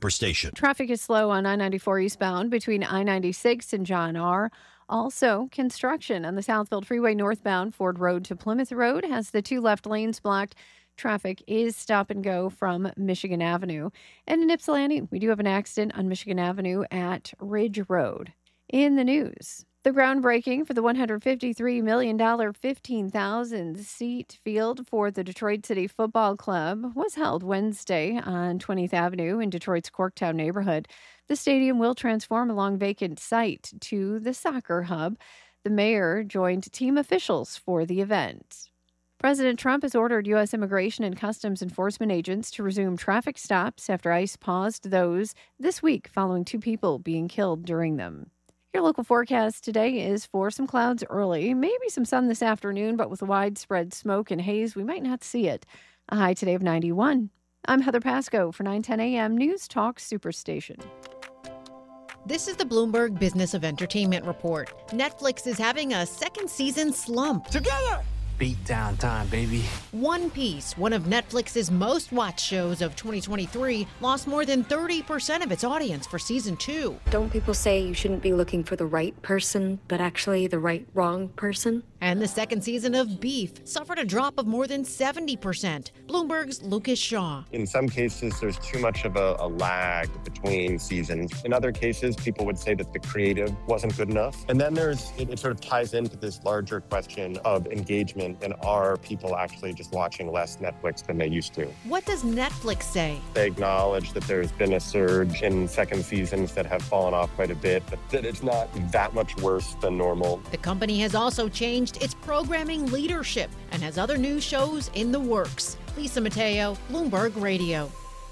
Superstation. Traffic is slow on I-94 eastbound between I-96 and John R. Also, construction on the Southfield Freeway northbound Ford Road to Plymouth Road has the two left lanes blocked. Traffic is stop and go from Michigan Avenue. And in Ypsilanti, we do have an accident on Michigan Avenue at Ridge Road. In the news, the groundbreaking for the $153 million 15,000-seat field for the Detroit City Football Club was held Wednesday on 20th Avenue in Detroit's Corktown neighborhood. The stadium will transform a long vacant site to the soccer hub. The mayor joined team officials for the event. President Trump has ordered U.S. Immigration and Customs Enforcement agents to resume traffic stops after ICE paused those this week following two people being killed during them. Your local forecast today is for some clouds early, maybe some sun this afternoon, but with widespread smoke and haze, we might not see it. A high today of 91. I'm Heather Pasco for 910 a.m. News Talk Superstation. This is the Bloomberg Business of Entertainment Report. Netflix is having a second season slump. Together! Beat down time, baby. One Piece, one of Netflix's most watched shows of 2023, lost more than 30% of its audience for season 2. Don't people say you shouldn't be looking for the right person, but actually the right wrong person? And the second season of Beef suffered a drop of more than 70%. Bloomberg's Lucas Shaw. In some cases, there's too much of a lag between seasons. In other cases, people would say that the creative wasn't good enough. And then it sort of ties into this larger question of engagement. And are people actually just watching less Netflix than they used to? What does Netflix say? They acknowledge that there's been a surge in second seasons that have fallen off quite a bit, but that it's not that much worse than normal. The company has also changed its programming leadership and has other new shows in the works. Lisa Mateo, Bloomberg Radio.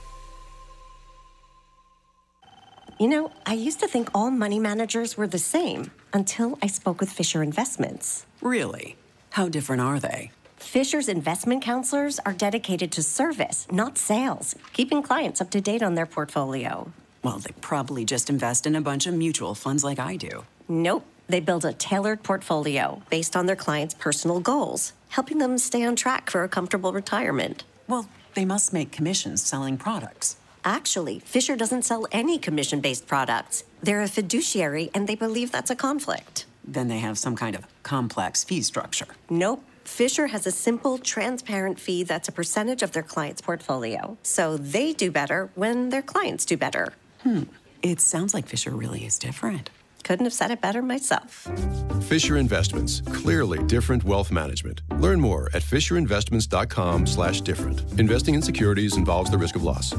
You know, I used to think all money managers were the same until I spoke with Fisher Investments. Really? How different are they? Fisher's investment counselors are dedicated to service, not sales, keeping clients up to date on their portfolio. Well, they probably just invest in a bunch of mutual funds like I do. Nope. They build a tailored portfolio based on their clients' personal goals, helping them stay on track for a comfortable retirement. Well, they must make commissions selling products. Actually, Fisher doesn't sell any commission-based products. They're a fiduciary, and they believe that's a conflict. Then they have some kind of complex fee structure. Nope. Fisher has a simple, transparent fee that's a percentage of their client's portfolio. So they do better when their clients do better. It sounds like Fisher really is different. Couldn't have said it better myself. Fisher Investments. Clearly different wealth management. Learn more at fisherinvestments.com/different. Investing in securities involves the risk of loss.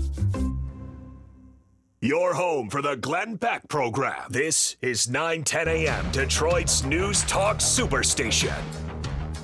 Your home for the Glenn Beck Program. This is 910 a.m. Detroit's News Talk Superstation.